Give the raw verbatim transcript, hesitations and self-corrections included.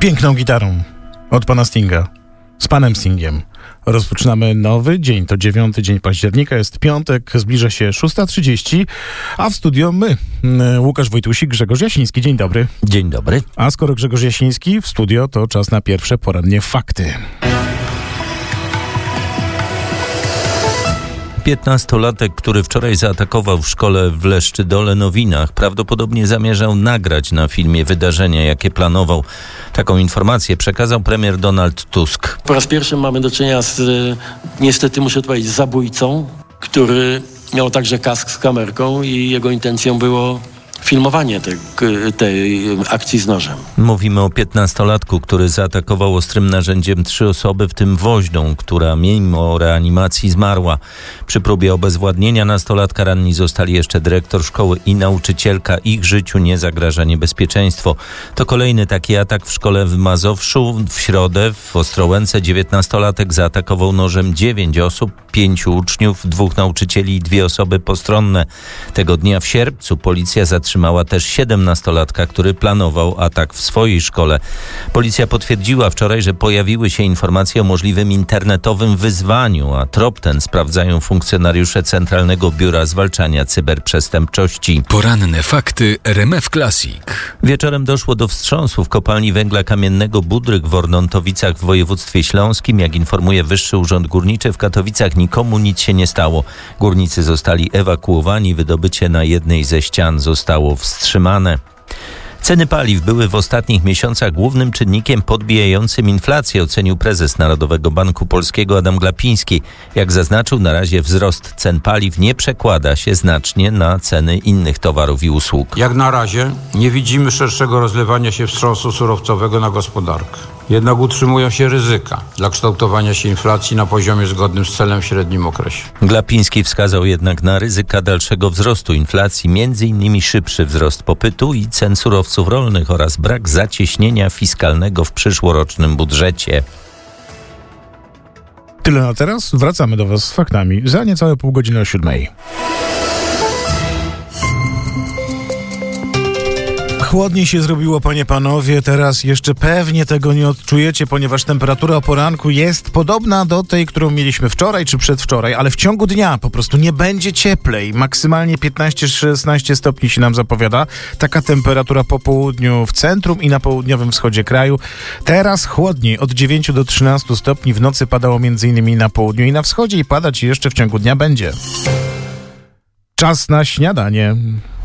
piękną gitarą od pana Stinga, z panem Stingiem. Rozpoczynamy nowy dzień, to dziewiąty dzień października, jest piątek, zbliża się szósta trzydzieści, a w studio my, Łukasz Wojtusik, Grzegorz Jasiński. Dzień dobry. Dzień dobry. A skoro Grzegorz Jasiński w studio, to czas na pierwsze porannie fakty. piętnastolatek, który wczoraj zaatakował w szkole w Leszczydole-Nowinach, prawdopodobnie zamierzał nagrać na filmie wydarzenia, jakie planował. Taką informację przekazał premier Donald Tusk. Po raz pierwszy mamy do czynienia z, niestety muszę powiedzieć, zabójcą, który miał także kask z kamerką i jego intencją było filmowanie tej, tej akcji z nożem. Mówimy o piętnastolatku, który zaatakował ostrym narzędziem trzy osoby, w tym woźną, która mimo reanimacji zmarła. Przy próbie obezwładnienia nastolatka ranni zostali jeszcze dyrektor szkoły i nauczycielka. Ich życiu nie zagraża niebezpieczeństwo. To kolejny taki atak w szkole w Mazowszu. W środę w Ostrołęce dziewiętnastolatek zaatakował nożem dziewięć osób, pięciu uczniów, dwóch nauczycieli i dwie osoby postronne. Tego dnia w sierpcu policja zatrzymała Zatrzymała też siedemnastolatka, który planował atak w swojej szkole. Policja potwierdziła wczoraj, że pojawiły się informacje o możliwym internetowym wyzwaniu, a trop ten sprawdzają funkcjonariusze Centralnego Biura Zwalczania Cyberprzestępczości. Poranne fakty R M F Classic. Wieczorem doszło do wstrząsu w kopalni węgla kamiennego Budryk w Ornontowicach w województwie śląskim. Jak informuje Wyższy Urząd Górniczy, w Katowicach nikomu nic się nie stało. Górnicy zostali ewakuowani, wydobycie na jednej ze ścian zostało wstrzymane. Ceny paliw były w ostatnich miesiącach głównym czynnikiem podbijającym inflację, ocenił prezes Narodowego Banku Polskiego Adam Glapiński. Jak zaznaczył, na razie wzrost cen paliw nie przekłada się znacznie na ceny innych towarów i usług. Jak na razie nie widzimy szerszego rozlewania się wstrząsu surowcowego na gospodarkę. Jednak utrzymują się ryzyka dla kształtowania się inflacji na poziomie zgodnym z celem w średnim okresie. Glapiński wskazał jednak na ryzyka dalszego wzrostu inflacji, między innymi szybszy wzrost popytu i cen surowców rolnych oraz brak zacieśnienia fiskalnego w przyszłorocznym budżecie. Tyle na teraz. Wracamy do was z faktami za niecałe pół godziny o siódmej. Chłodniej się zrobiło, panie, panowie. Teraz jeszcze pewnie tego nie odczujecie, ponieważ temperatura o poranku jest podobna do tej, którą mieliśmy wczoraj czy przedwczoraj, ale w ciągu dnia po prostu nie będzie cieplej. Maksymalnie piętnaście szesnaście stopni się nam zapowiada. Taka temperatura po południu w centrum i na południowym wschodzie kraju. Teraz chłodniej, od dziewięciu do trzynastu stopni. W nocy padało między innymi na południu i na wschodzie i padać jeszcze w ciągu dnia będzie. Czas na śniadanie.